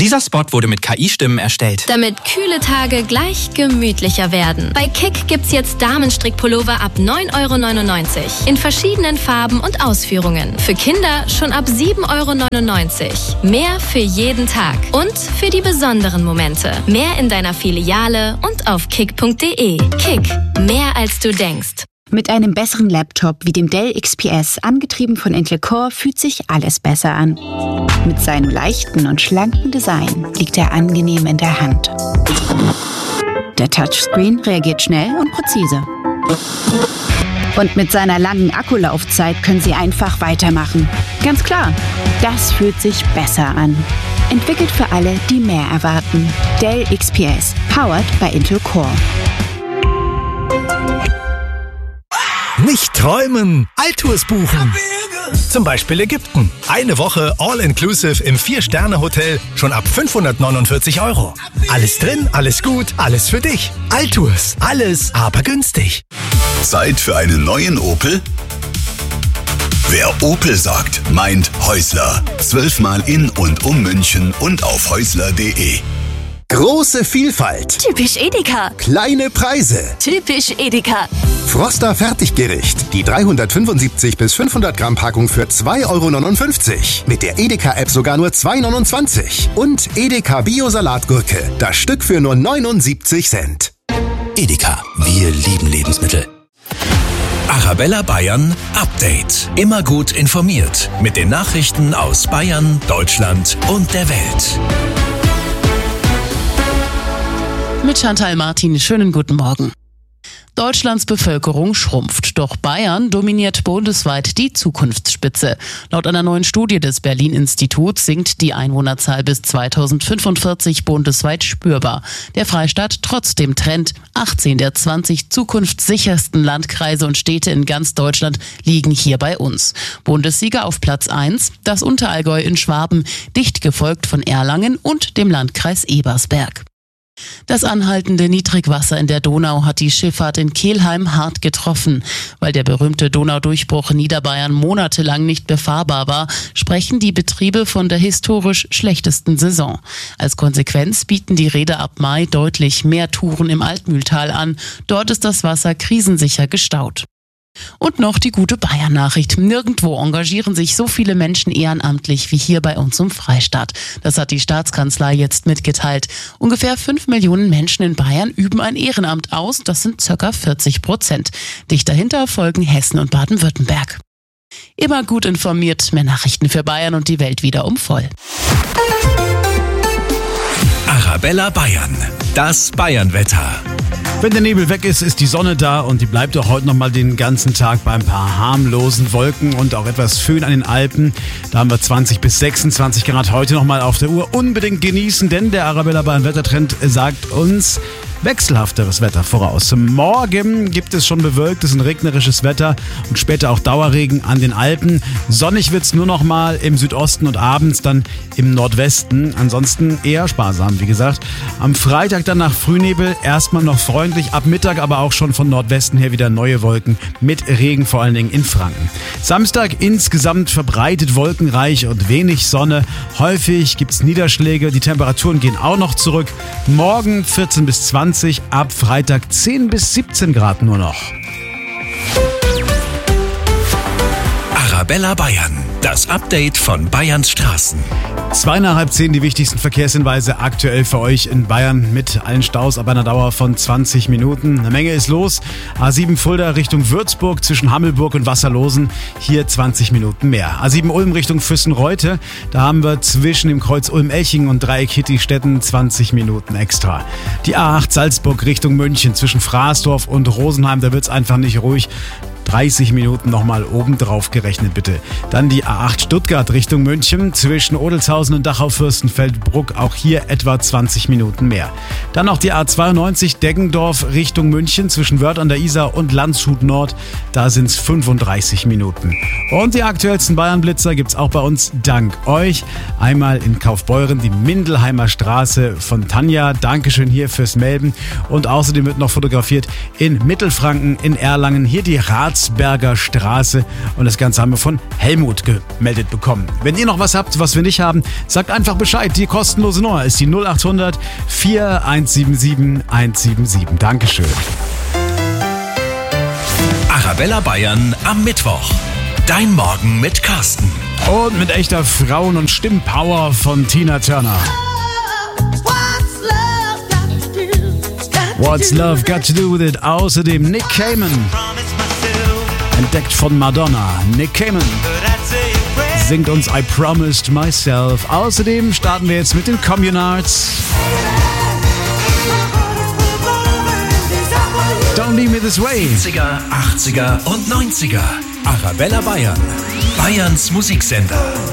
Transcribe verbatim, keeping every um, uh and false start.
Dieser Spot wurde mit K I-Stimmen erstellt. Damit kühle Tage gleich gemütlicher werden. Bei Kick gibt's jetzt Damenstrickpullover ab neun Euro neunundneunzig. In verschiedenen Farben und Ausführungen. Für Kinder schon ab sieben Euro neunundneunzig. Mehr für jeden Tag. Und für die besonderen Momente. Mehr in deiner Filiale und auf kick punkt de. Kick. Mehr als du denkst. Mit einem besseren Laptop wie dem Dell X P S, angetrieben von Intel Core, fühlt sich alles besser an. Mit seinem leichten und schlanken Design liegt er angenehm in der Hand. Der Touchscreen reagiert schnell und präzise. Und mit seiner langen Akkulaufzeit können Sie einfach weitermachen. Ganz klar, das fühlt sich besser an. Entwickelt für alle, die mehr erwarten. Dell X P S, powered by Intel Core. Nicht träumen, Altours buchen. Zum Beispiel Ägypten. Eine Woche All-Inclusive im vier-Sterne-Hotel schon ab fünfhundertneunundvierzig Euro. Alles drin, alles gut, alles für dich. Altours, alles aber günstig. Zeit für einen neuen Opel? Wer Opel sagt, meint Häusler. Zwölfmal in und um München und auf häusler punkt de. Große Vielfalt. Typisch Edeka. Kleine Preise. Typisch Edeka. Froster Fertiggericht. Die dreihundertfünfundsiebzig bis fünfhundert Gramm Packung für zwei Euro neunundfünfzig. Mit der Edeka-App sogar nur zwei Euro neunundzwanzig. Und Edeka Bio-Salatgurke. Das Stück für nur neunundsiebzig Cent. Edeka. Wir lieben Lebensmittel. Arabella Bayern Update. Immer gut informiert. Mit den Nachrichten aus Bayern, Deutschland und der Welt. Mit Chantal Martin, schönen guten Morgen. Deutschlands Bevölkerung schrumpft, doch Bayern dominiert bundesweit die Zukunftsspitze. Laut einer neuen Studie des Berlin-Instituts sinkt die Einwohnerzahl bis zweitausendfünfundvierzig bundesweit spürbar. Der Freistaat trotz dem Trend. achtzehn der zwanzig zukunftssichersten Landkreise und Städte in ganz Deutschland liegen hier bei uns. Bundessieger auf Platz eins, das Unterallgäu in Schwaben, dicht gefolgt von Erlangen und dem Landkreis Ebersberg. Das anhaltende Niedrigwasser in der Donau hat die Schifffahrt in Kelheim hart getroffen. Weil der berühmte Donaudurchbruch in Niederbayern monatelang nicht befahrbar war, sprechen die Betriebe von der historisch schlechtesten Saison. Als Konsequenz bieten die Reeder ab Mai deutlich mehr Touren im Altmühltal an. Dort ist das Wasser krisensicher gestaut. Und noch die gute Bayern-Nachricht. Nirgendwo engagieren sich so viele Menschen ehrenamtlich wie hier bei uns im Freistaat. Das hat die Staatskanzlei jetzt mitgeteilt. Ungefähr fünf Millionen Menschen in Bayern üben ein Ehrenamt aus. Das sind ca. vierzig Prozent. Dicht dahinter folgen Hessen und Baden-Württemberg. Immer gut informiert. Mehr Nachrichten für Bayern und die Welt wieder um voll. Arabella Bayern. Das Bayern-Wetter. Wenn der Nebel weg ist, ist die Sonne da und die bleibt auch heute noch mal den ganzen Tag bei ein paar harmlosen Wolken und auch etwas Föhn an den Alpen. Da haben wir zwanzig bis sechsundzwanzig Grad heute noch mal auf der Uhr. Unbedingt genießen, denn der Arabella Bayern Wettertrend sagt uns wechselhafteres Wetter voraus. Morgen gibt es schon bewölktes und regnerisches Wetter und später auch Dauerregen an den Alpen. Sonnig wird es nur noch mal im Südosten und abends dann im Nordwesten. Ansonsten eher sparsam, wie gesagt. Am Freitag dann nach Frühnebel erstmal noch freundlich, ab Mittag aber auch schon von Nordwesten her wieder neue Wolken mit Regen, vor allen Dingen in Franken. Samstag insgesamt verbreitet wolkenreich und wenig Sonne. Häufig gibt es Niederschläge, die Temperaturen gehen auch noch zurück. Morgen vierzehn bis zwanzig, ab Freitag zehn bis siebzehn Grad nur noch. Arabella Bayern, das Update von Bayerns Straßen. Zwei nach halb zehn die wichtigsten Verkehrshinweise aktuell für euch in Bayern mit allen Staus ab einer Dauer von zwanzig Minuten. Eine Menge ist los. A sieben Fulda Richtung Würzburg zwischen Hammelburg und Wasserlosen. Hier zwanzig Minuten mehr. A sieben Ulm Richtung Füssenreute. Da haben wir zwischen dem Kreuz Ulm-Eching und Dreieck Hittistetten zwanzig Minuten extra. Die A acht Salzburg Richtung München zwischen Fraßdorf und Rosenheim. Da wird's einfach nicht ruhig. dreißig Minuten nochmal obendrauf gerechnet, bitte. Dann die A acht Stuttgart Richtung München zwischen Odelshausen und Dachau-Fürstenfeldbruck. Auch hier etwa zwanzig Minuten mehr. Dann noch die A zweiundneunzig Deggendorf Richtung München zwischen Wörth an der Isar und Landshut Nord. Da sind es fünfunddreißig Minuten. Und die aktuellsten Bayern-Blitzer gibt's auch bei uns dank euch. Einmal in Kaufbeuren die Mindelheimer Straße von Tanja. Dankeschön hier fürs Melden. Und außerdem wird noch fotografiert in Mittelfranken, in Erlangen. Hier die Rats Landsberger Straße. Und das Ganze haben wir von Helmut gemeldet bekommen. Wenn ihr noch was habt, was wir nicht haben, sagt einfach Bescheid. Die kostenlose Nummer ist die null acht hundert vier eins sieben sieben eins sieben sieben. Dankeschön. Arabella Bayern am Mittwoch. Dein Morgen mit Carsten. Und mit echter Frauen- und Stimmpower von Tina Turner. What's Love Got to Do With It? Außerdem Nick Cayman. Entdeckt von Madonna. Nick Cayman singt uns I Promised Myself. Außerdem starten wir jetzt mit den Communards. Don't Leave Me This Way. siebziger, achtziger und neunziger. Arabella Bayern. Bayerns Musiksender.